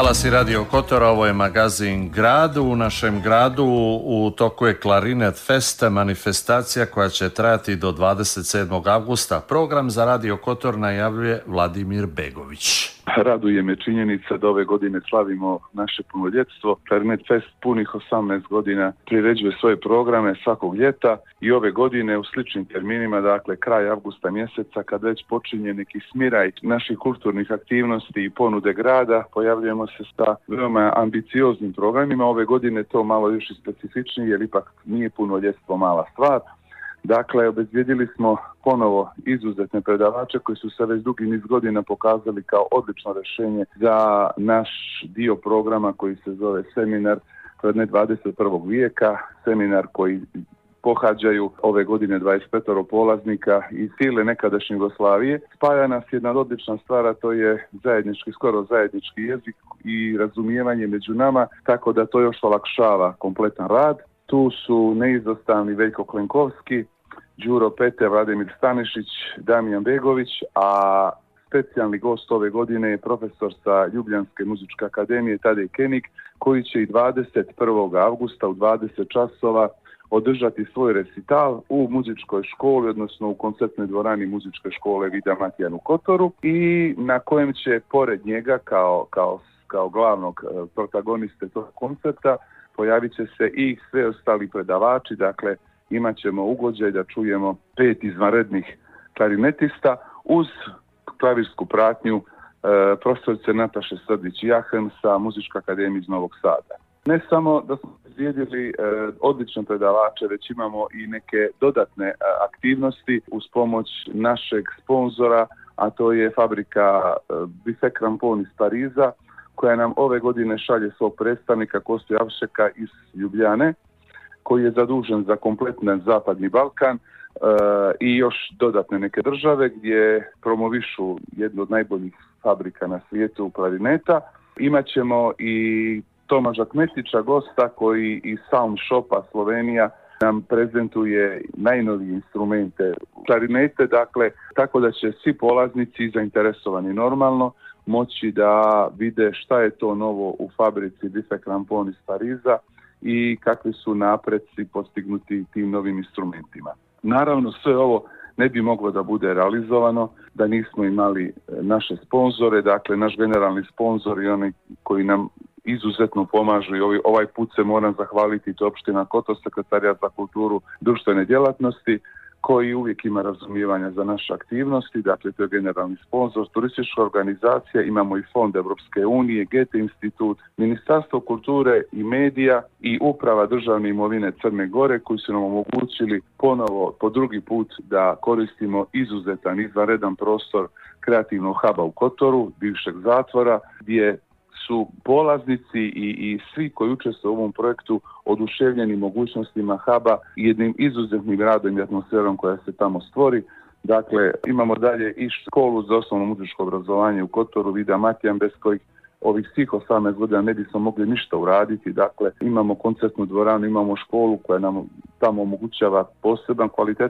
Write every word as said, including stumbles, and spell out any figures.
Talasi Radio Kotora, ovo je magazin Grad. U našem gradu u toku je Klarinet Fest, manifestacija koja će trajati do dvadeset sedmog avgusta. Program za Radio Kotor najavljuje Vladimir Begović. Raduje me činjenica da ove godine slavimo naše punoljetstvo. Klarinet Fest punih osamnaest godina priređuje svoje programe svakog ljeta i ove godine u sličnim terminima, dakle kraj avgusta mjeseca, kad već počinje neki smiraj naših kulturnih aktivnosti i ponude grada, pojavljujemo se sa veoma ambicioznim programima. Ove godine to malo još i specifičnije jer ipak nije punoljetstvo mala stvar. Dakle, obezbijedili smo ponovo izuzetne predavače koji su se već dugi niz godina pokazali kao odlično rješenje za naš dio programa koji se zove Seminar Klarinet dvadeset prvog vijeka, seminar koji pohađaju ove godine dvadeset pet polaznika iz cijele nekadašnje Jugoslavije. Spaja nas jedna odlična stvar, a to je zajednički, skoro zajednički jezik i razumijevanje među nama, tako da to još olakšava kompletan rad. Tu su neizostavni Veljko Klenkovski, Đuro Pete, Vladimir Stanišić, Damijan Begović, a specijalni gost ove godine je profesor sa Ljubljanske muzičke akademije Tadej Kenik, koji će i dvadeset prvog avgusta u dvadeset časova održati svoj recital u muzičkoj školi, odnosno u koncertnoj dvorani muzičke škole Vida Matijan u Kotoru, i na kojem će pored njega kao, kao, kao glavnog protagoniste tog koncerta pojavit će se i sve ostali predavači. Dakle, imat ćemo ugođaj da čujemo pet izvanrednih klarinetista uz klavirsku pratnju e, profesorice Nataše Srdić-Jahem sa Muzičke akademije iz Novog Sada. Ne samo da smo izvijedili e, odlične predavače, već imamo i neke dodatne e, aktivnosti uz pomoć našeg sponzora, a to je fabrika e, Buffet Crampon iz Pariza, koja nam ove godine šalje svog predstavnika Kostu Javšeka iz Ljubljane, koji je zadužen za kompletni Zapadni Balkan e, i još dodatne neke države gdje promovišu jednu od najboljih fabrika na svijetu klarineta. Imaćemo i Tomaža Kmetića, gosta, koji iz Sound Shopa Slovenija nam prezentuje najnovije instrumente klarinete, dakle, tako da će svi polaznici zainteresovani normalno moći da vide šta je to novo u fabrici Buffet Crampon iz Pariza i kakvi su napreci postignuti tim novim instrumentima. Naravno, sve ovo ne bi moglo da bude realizovano da nismo imali naše sponzore, dakle naš generalni sponzor i oni koji nam izuzetno pomažu, i ovaj put se moram zahvaliti, to opština Kotor, Sekretarijat za kulturu društvene djelatnosti, koji uvijek ima razumijevanja za naše aktivnosti. Dakle, to je generalni sponzor, turistička organizacija, imamo i Fond Evropske unije, Goethe institut, Ministarstvo kulture i medija i Uprava državne imovine Crne Gore, koji su nam omogućili ponovo po drugi put da koristimo izuzetan, izvanredan prostor kreativnog huba u Kotoru, bivšeg zatvora, gdje su polaznici i, i svi koji učestvuju u ovom projektu oduševljeni mogućnostima huba i jednim izuzetnim radom i atmosferom koja se tamo stvori. Dakle, imamo dalje i školu za osnovno muzičko obrazovanje u Kotoru Vida Matijan, bez kojih ovih svih osamnaest godina ne bismo mogli ništa uraditi. Dakle, imamo koncertnu dvoranu, imamo školu koja nam tamo omogućava poseban kvalitet